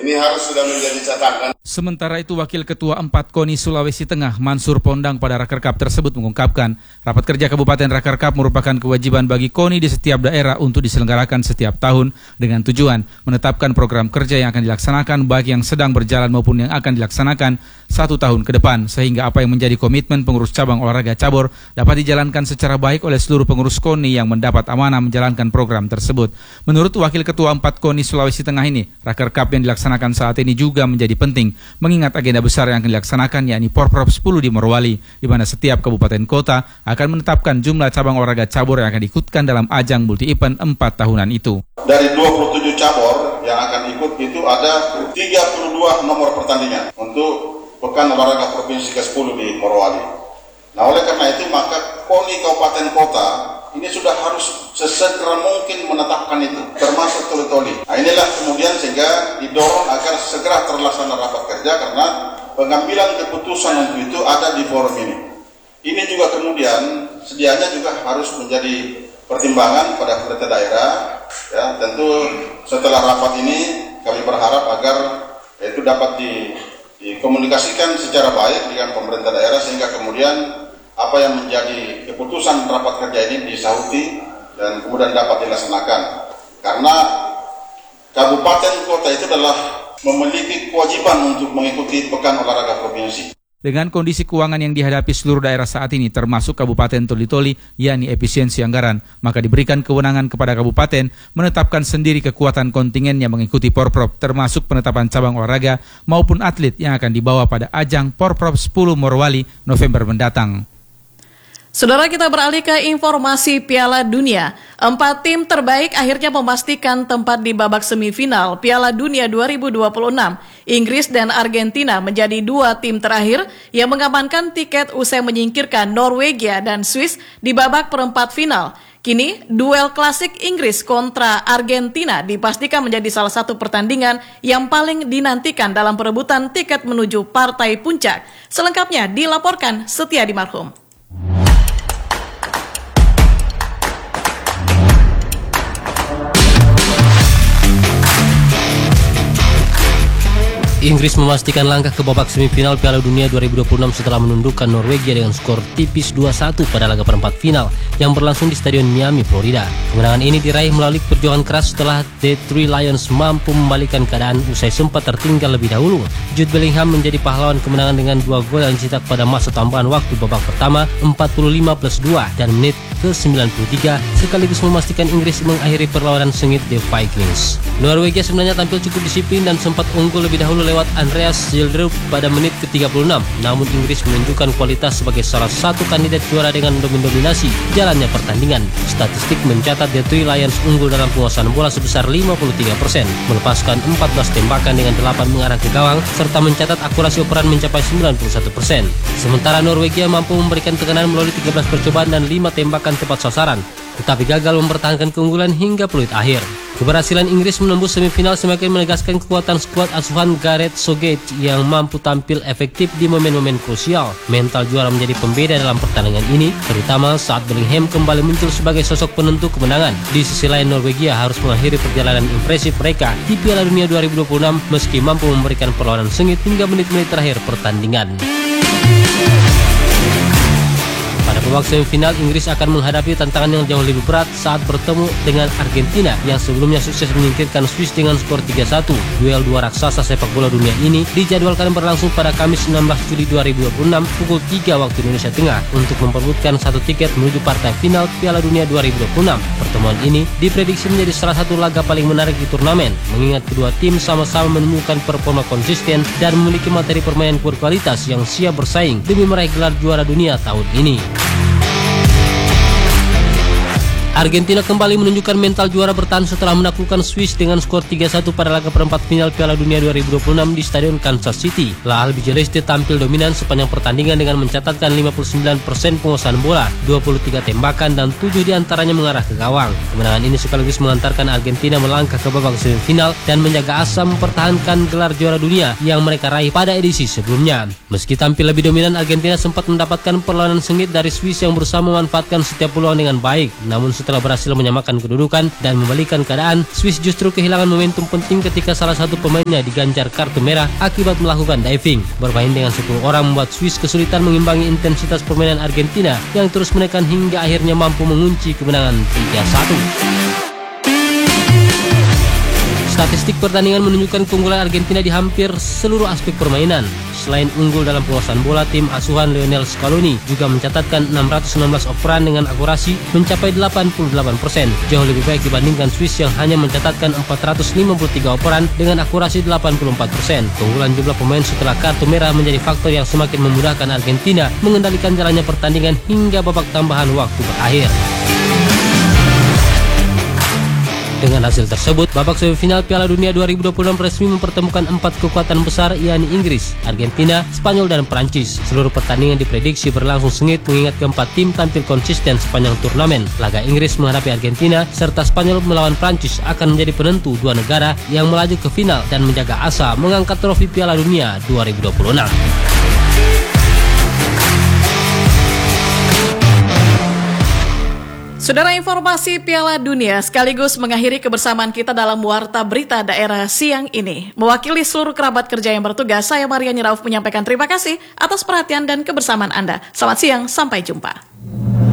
Ini harus sudah menjadi catatan. Sementara itu, Wakil Ketua 4 KONI Sulawesi Tengah, Mansur Pondang pada Rakerkap tersebut mengungkapkan, rapat kerja Kabupaten Rakerkap merupakan kewajiban bagi KONI di setiap daerah untuk diselenggarakan setiap tahun dengan tujuan menetapkan program kerja yang akan dilaksanakan baik yang sedang berjalan maupun yang akan dilaksanakan 1 tahun ke depan, sehingga apa yang menjadi komitmen pengurus cabang olahraga cabur dapat dijalankan secara baik oleh seluruh pengurus KONI yang mendapat amanah menjalankan program tersebut. Menurut Wakil Ketua 4 KONI Sulawesi Tengah ini, Rakerkap yang dilaksanakan saat ini juga menjadi penting mengingat agenda besar yang akan dilaksanakan yakni Porprov 10 di Morowali, di mana setiap kabupaten kota akan menetapkan jumlah cabang olahraga cabur yang akan diikutkan dalam ajang multi-event 4 tahunan itu. Dari 27 cabur yang akan ikut itu ada 32 nomor pertandingan untuk Pekan Olahraga Provinsi ke-10 di Morowali. Nah, oleh karena itu maka KONI kabupaten kota ini sudah harus sesegera mungkin menetapkan itu, termasuk toli-toli. Nah, inilah kemudian sehingga didorong agar segera terlaksana rapat kerja karena pengambilan keputusan untuk itu ada di forum ini. Ini juga kemudian sedianya juga harus menjadi pertimbangan pada pemerintah daerah. Ya, tentu setelah rapat ini kami berharap agar itu dapat dikomunikasikan secara baik dengan pemerintah daerah sehingga kemudian apa yang menjadi keputusan rapat kerja ini disauti dan kemudian dapat dilaksanakan. Karena kabupaten kota itu adalah memiliki kewajiban untuk mengikuti Pekan Olahraga Provinsi. Dengan kondisi keuangan yang dihadapi seluruh daerah saat ini, termasuk Kabupaten Toli-Toli, yakni efisiensi anggaran, maka diberikan kewenangan kepada kabupaten menetapkan sendiri kekuatan kontingen yang mengikuti Porprov, termasuk penetapan cabang olahraga maupun atlet yang akan dibawa pada ajang Porprov 10 Morowali November mendatang. Saudara, kita beralih ke informasi Piala Dunia. 4 tim terbaik akhirnya memastikan tempat di babak semifinal Piala Dunia 2026. Inggris dan Argentina menjadi 2 tim terakhir yang mengamankan tiket usai menyingkirkan Norwegia dan Swiss di babak perempat final. Kini, duel klasik Inggris kontra Argentina dipastikan menjadi salah satu pertandingan yang paling dinantikan dalam perebutan tiket menuju partai puncak. Selengkapnya dilaporkan Setiadi Marhum. Inggris memastikan langkah ke babak semifinal Piala Dunia 2026 setelah menundukkan Norwegia dengan skor tipis 2-1 pada laga perempat final yang berlangsung di Stadion Miami, Florida. Kemenangan ini diraih melalui perjuangan keras setelah The Three Lions mampu membalikkan keadaan usai sempat tertinggal lebih dahulu. Jude Bellingham menjadi pahlawan kemenangan dengan 2 gol yang dicetak pada masa tambahan waktu babak pertama 45+2 dan menit ke-93 sekaligus memastikan Inggris mengakhiri perlawanan sengit The Vikings. Norwegia sebenarnya tampil cukup disiplin dan sempat unggul lebih dahulu lewat Andreas Schjelderup pada menit ke-36. Namun Inggris menunjukkan kualitas sebagai salah satu kandidat juara dengan mendominasi jalannya pertandingan. Statistik mencatat The Three Lions unggul dalam penguasaan bola sebesar 53%, melepaskan 14 tembakan dengan 8 mengarah ke gawang serta mencatat akurasi operan mencapai 91%. Sementara Norwegia mampu memberikan tekanan melalui 13 percobaan dan 5 tembakan tepat sasaran, tetapi gagal mempertahankan keunggulan hingga peluit akhir. Keberhasilan Inggris menembus semifinal semakin menegaskan kekuatan skuad asuhan Gareth Southgate yang mampu tampil efektif di momen-momen krusial. Mental juara menjadi pembeda dalam pertandingan ini, terutama saat Bellingham kembali muncul sebagai sosok penentu kemenangan. Di sisi lain, Norwegia harus mengakhiri perjalanan impresif mereka di Piala Dunia 2026 meski mampu memberikan perlawanan sengit hingga menit-menit terakhir pertandingan. Pada babak semifinal, Inggris akan menghadapi tantangan yang jauh lebih berat saat bertemu dengan Argentina yang sebelumnya sukses menyingkirkan Swiss dengan skor 3-1. Duel 2 raksasa sepak bola dunia ini dijadwalkan berlangsung pada Kamis 16 Juli 2026 pukul 3 waktu Indonesia Tengah untuk memperebutkan 1 tiket menuju partai final Piala Dunia 2026. Pertemuan ini diprediksi menjadi salah satu laga paling menarik di turnamen, mengingat kedua tim sama-sama menunjukkan performa konsisten dan memiliki materi permainan berkualitas yang siap bersaing demi meraih gelar juara dunia tahun ini. Argentina kembali menunjukkan mental juara bertahan setelah menaklukkan Swiss dengan skor 3-1 pada laga perempat final Piala Dunia 2026 di Stadion Kansas City. La Albiceleste tampil dominan sepanjang pertandingan dengan mencatatkan 59% penguasaan bola, 23 tembakan dan 7 diantaranya mengarah ke gawang. Kemenangan ini sekaligus mengantarkan Argentina melangkah ke babak semifinal dan menjaga asa mempertahankan gelar juara dunia yang mereka raih pada edisi sebelumnya. Meski tampil lebih dominan, Argentina sempat mendapatkan perlawanan sengit dari Swiss yang berusaha memanfaatkan setiap peluang dengan baik. Namun setelah berhasil menyamakan kedudukan dan membalikan keadaan, Swiss justru kehilangan momentum penting ketika salah satu pemainnya diganjar kartu merah akibat melakukan diving. Bermain dengan 10 orang membuat Swiss kesulitan mengimbangi intensitas permainan Argentina yang terus menekan hingga akhirnya mampu mengunci kemenangan 3-1. Statistik pertandingan menunjukkan keunggulan Argentina di hampir seluruh aspek permainan. Selain unggul dalam penguasaan bola, tim asuhan Lionel Scaloni juga mencatatkan 616 operan dengan akurasi mencapai 88%, jauh lebih baik dibandingkan Swiss yang hanya mencatatkan 453 operan dengan akurasi 84%. Keunggulan jumlah pemain setelah kartu merah menjadi faktor yang semakin memudahkan Argentina mengendalikan jalannya pertandingan hingga babak tambahan waktu berakhir. Dengan hasil tersebut, babak semifinal Piala Dunia 2026 resmi mempertemukan 4 kekuatan besar, yakni Inggris, Argentina, Spanyol, dan Prancis. Seluruh pertandingan diprediksi berlangsung sengit mengingat keempat tim tampil konsisten sepanjang turnamen. Laga Inggris menghadapi Argentina serta Spanyol melawan Prancis akan menjadi penentu dua negara yang melaju ke final dan menjaga asa mengangkat trofi Piala Dunia 2026. Saudara, informasi Piala Dunia sekaligus mengakhiri kebersamaan kita dalam Warta Berita Daerah siang ini. Mewakili seluruh kerabat kerja yang bertugas, saya Mariani Rauf menyampaikan terima kasih atas perhatian dan kebersamaan Anda. Selamat siang, sampai jumpa.